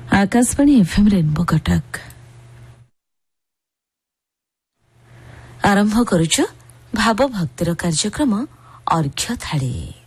Akashvani FM rainbow Cuttack. ଆରମ୍ଭ କରୁଛୁ ଭାବଭକ୍ତିର କାର୍ଯ୍ୟକ୍ରମ ଅର୍ଘ୍ୟ ଥାଳି।